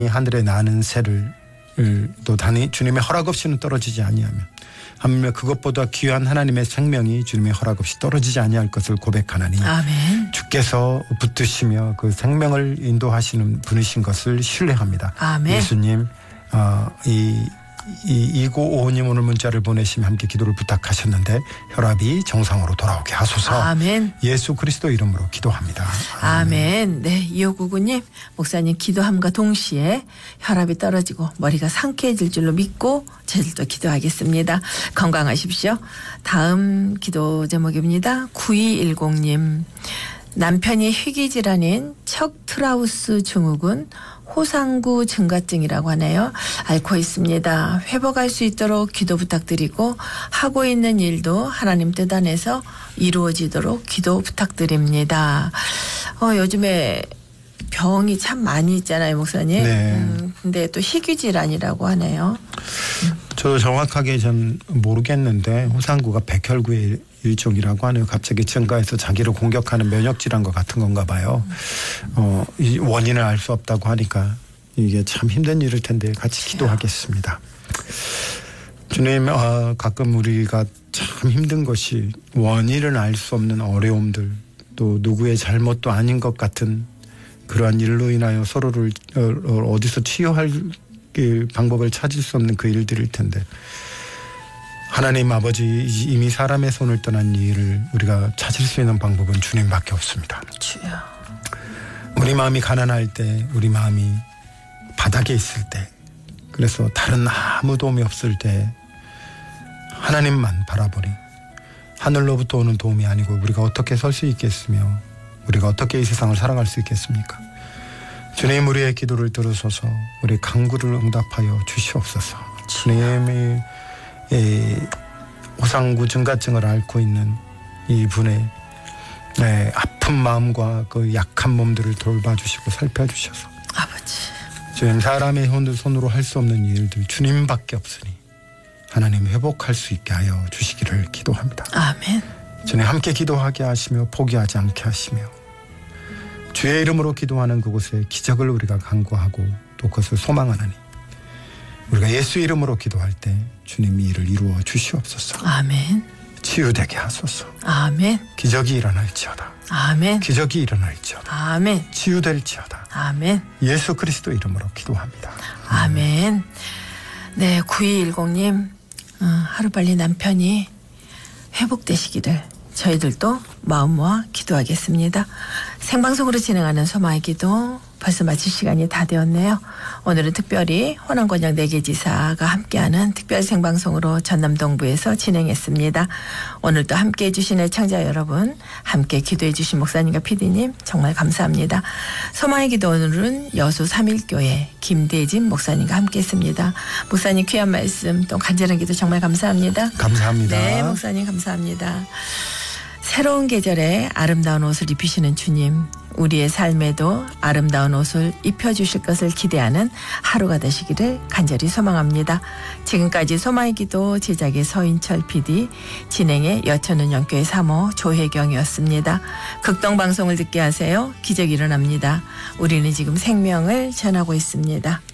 하늘에 나는 새를 또 주님의 허락 없이는 떨어지지 아니하며 하물며 그것보다 귀한 하나님의 생명이 주님의 허락 없이 떨어지지 아니할 것을 고백하나니 아멘. 주께서 붙드시며 그 생명을 인도하시는 분이신 것을 신뢰합니다. 아멘. 예수님 이고오님 오늘 문자를 보내시며 함께 기도를 부탁하셨는데 혈압이 정상으로 돌아오게 하소서. 아멘. 예수 그리스도 이름으로 기도합니다. 아멘. 네, 2599님 목사님 기도함과 동시에 혈압이 떨어지고 머리가 상쾌해질 줄로 믿고 저희들도 기도하겠습니다. 건강하십시오. 다음 기도 제목입니다. 9210님 남편이 희귀질환인 척트라우스 증후군 호상구 증가증이라고 하네요. 앓고 있습니다. 회복할 수 있도록 기도 부탁드리고 하고 있는 일도 하나님 뜻 안에서 이루어지도록 기도 부탁드립니다. 요즘에 병이 참 많이 있잖아요, 목사님. 네. 근데 또 희귀질환이라고 하네요. 저도 정확하게 전 모르겠는데 호상구가 백혈구의 일종이라고 하네요. 갑자기 증가해서 자기를 공격하는 면역질환과 같은 건가 봐요. 이 원인을 알 수 없다고 하니까 이게 참 힘든 일일 텐데 같이 기도하겠습니다. 주님, 가끔 우리가 참 힘든 것이 원인을 알 수 없는 어려움들 또 누구의 잘못도 아닌 것 같은 그러한 일로 인하여 서로를 어디서 치유할 방법을 찾을 수 없는 그 일들일 텐데 하나님 아버지 이미 사람의 손을 떠난 이 일을 우리가 찾을 수 있는 방법은 주님밖에 없습니다. 주여. 우리 마음이 가난할 때 우리 마음이 바닥에 있을 때 그래서 다른 아무 도움이 없을 때 하나님만 바라보니 하늘로부터 오는 도움이 아니고 우리가 어떻게 설 수 있겠으며 우리가 어떻게 이 세상을 살아갈 수 있겠습니까? 주님 우리의 기도를 들으소서 우리 간구를 응답하여 주시옵소서. 주님이 호상구 증가증을 앓고 있는 이분의 아픈 마음과 그 약한 몸들을 돌봐주시고 살펴주셔서 아버지 주님 사람의 손으로 할 수 없는 일들 주님밖에 없으니 하나님 회복할 수 있게 하여 주시기를 기도합니다. 아멘. 주님 함께 기도하게 하시며 포기하지 않게 하시며 주의 이름으로 기도하는 그곳에 기적을 우리가 간구하고 또 그것을 소망하나니 우리가 예수 이름으로 기도할 때 주님이 이를 이루어 주시옵소서. 아멘. 치유되게 하소서. 아멘. 기적이 일어날지어다. 아멘. 기적이 일어날지어다. 아멘. 치유될지어다. 아멘. 예수 그리스도 이름으로 기도합니다. 아멘. 네, 9210님 하루빨리 남편이 회복되시기를 저희들도 마음 모아 기도하겠습니다. 생방송으로 진행하는 소마의 기도 벌써 마칠 시간이 다 되었네요. 오늘은 특별히 호남권역 4개 지사가 함께하는 특별 생방송으로 전남동부에서 진행했습니다. 오늘도 함께해 주신 애청자 여러분, 함께 기도해 주신 목사님과 PD님 정말 감사합니다. 소마의 기도 오늘은 여수 3일교회 김대진 목사님과 함께했습니다. 목사님 귀한 말씀 또 간절한 기도 정말 감사합니다. 감사합니다. 네, 목사님 감사합니다. 새로운 계절에 아름다운 옷을 입히시는 주님, 우리의 삶에도 아름다운 옷을 입혀주실 것을 기대하는 하루가 되시기를 간절히 소망합니다. 지금까지 소마의 기도 제작의 서인철 PD, 진행의 여천은영교회 사모 조혜경이었습니다. 극동방송을 듣게 하세요. 기적이 일어납니다. 우리는 지금 생명을 전하고 있습니다.